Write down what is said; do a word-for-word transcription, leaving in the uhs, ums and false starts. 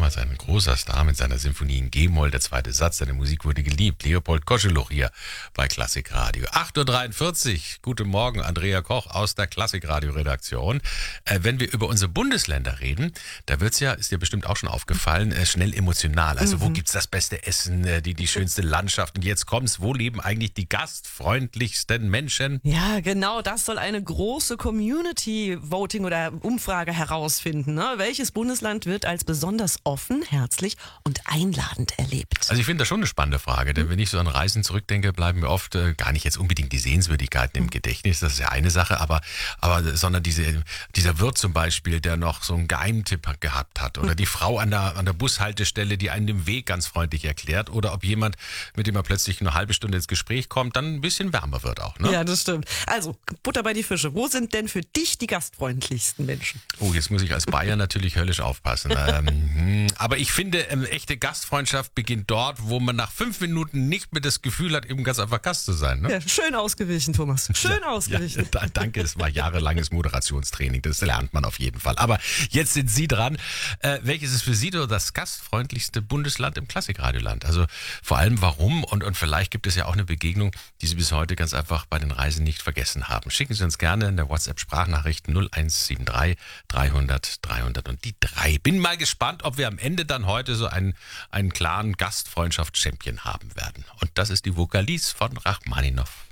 damals ein großer Star mit seiner Symphonie in G-Moll. Der zweite Satz, seine Musik wurde geliebt. Leopold Koscheluch hier bei Klassikradio. acht Uhr dreiundvierzig. Guten Morgen, Andrea Koch aus der Klassikradio-Redaktion. Äh, wenn wir über unsere Bundesländer reden, da wird's ja, ist dir bestimmt auch schon aufgefallen, äh, schnell emotional. Also mhm. wo gibt's das beste Essen, äh, die, die schönste Landschaft? Und jetzt kommt's, wo leben eigentlich die gastfreundlichsten Menschen? Ja, genau, das soll eine große Community-Voting oder Umfrage herausfinden. Ne? Welches Bundesland wird als besonders offen, herzlich und einladend erlebt? Also ich finde das schon eine spannende Frage, denn wenn ich so an Reisen zurückdenke, bleiben mir oft äh, gar nicht jetzt unbedingt die Sehenswürdigkeiten im Gedächtnis, das ist ja eine Sache, aber, aber sondern diese, dieser Wirt zum Beispiel, der noch so einen Geheimtipp gehabt hat oder die Frau an der, an der Bushaltestelle, die einen den Weg ganz freundlich erklärt oder ob jemand, mit dem man plötzlich eine halbe Stunde ins Gespräch kommt, dann ein bisschen wärmer wird auch. Ne? Ja, das stimmt. Also, Butter bei die Fische. Wo sind denn für dich die gastfreundlichsten Menschen? Oh, jetzt muss ich als Bayer natürlich höllisch aufpassen. ähm, aber ich finde, ähm, echte Gastfreundschaft beginnt dort, wo man nach fünf Minuten nicht mehr das Gefühl hat, eben ganz einfach Gast zu sein. Ne? Ja, schön ausgewichen, Thomas. Schön ja, ausgewichen. Ja, da, danke, es war jahrelanges Moderationstraining. Das lernt man auf jeden Fall. Aber jetzt sind Sie dran. Äh, welches ist für Sie das gastfreundlichste Bundesland im Klassikradioland? Also vor allem warum? Und, und vielleicht gibt es ja auch eine Begegnung, die Sie bis heute ganz einfach bei den Reisen nicht vergessen haben. Schicken Sie uns gerne in der WhatsApp-Sprachnachricht null eins sieben drei dreihundert dreihundert und die drei. Bin mal gespannt, ob wir am Ende dann heute so einen, einen klaren Gastfreundschaft-Champion haben werden. Und das ist die Vokalis von Rachmaninow.